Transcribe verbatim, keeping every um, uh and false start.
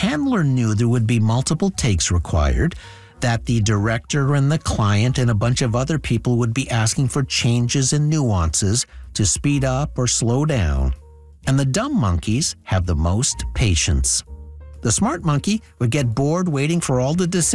handler knew there would be multiple takes required, that the director and the client and a bunch of other people would be asking for changes and nuances to speed up or slow down, and the dumb monkeys have the most patience. The smart monkey would get bored waiting for all the decisions